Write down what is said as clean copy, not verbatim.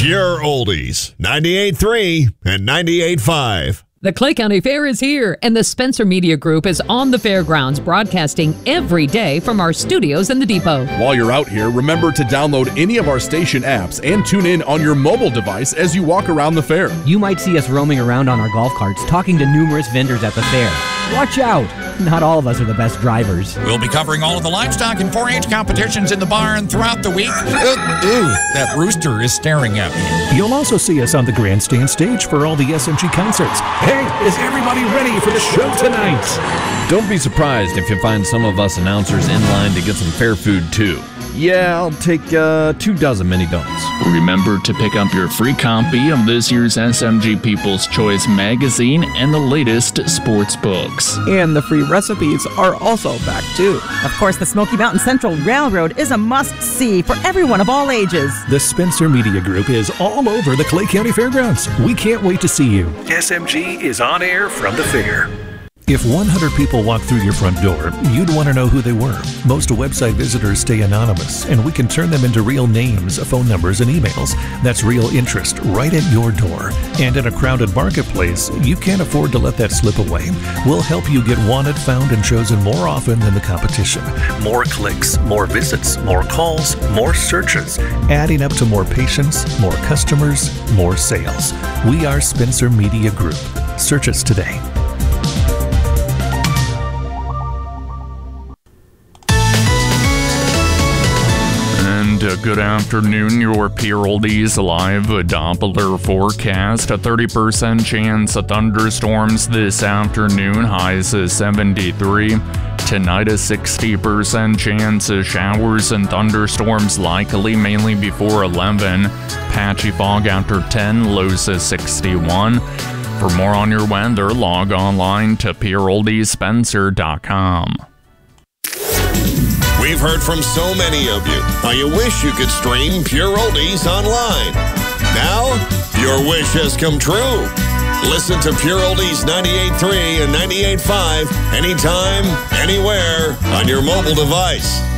Pure Oldies, 98.3 and 98.5. The Clay County Fair is here, and the Spencer Media Group is on the fairgrounds, broadcasting every day from our studios in the depot. While you're out here, remember to download any of our station apps and tune in on your mobile device as you walk around the fair. You might see us roaming around on our golf carts, talking to numerous vendors at the fair. Watch out! Not all of us are the best drivers. We'll be covering all of the livestock and 4-H competitions in the barn throughout the week. That rooster is staring at me. You'll also see us on the grandstand stage for all the SMG concerts. Hey, is everybody ready for the show tonight? Don't be surprised if you find some of us announcers in line to get some fair food too. Yeah, I'll take 2 dozen mini donuts. Remember to pick up your free copy of this year's SMG People's Choice magazine and the latest sports books. And the free recipes are also back too. Of course, the Smoky Mountain Central Railroad is a must-see for everyone of all ages. The Spencer Media Group is all over the Clay County Fairgrounds. We can't wait to see you. SMG is on air from the fair. If 100 people walked through your front door, you'd want to know who they were. Most website visitors stay anonymous, and we can turn them into real names, phone numbers, and emails. That's real interest right at your door. And in a crowded marketplace, you can't afford to let that slip away. We'll help you get wanted, found, and chosen more often than the competition. More clicks, more visits, more calls, more searches, adding up to more patients, more customers, more sales. We are Spencer Media Group. Search us today. Good afternoon, your Pure Oldies live Doppler forecast. A 30% chance of thunderstorms this afternoon, highs is 73. Tonight, a 60% chance of showers and thunderstorms likely, mainly before 11. Patchy fog after 10, lows is 61. For more on your weather, log online to pureoldiespencer.com. We've heard from so many of you how you wish you could stream Pure Oldies online. Now, your wish has come true. Listen to Pure Oldies 98.3 and 98.5 anytime, anywhere on your mobile device.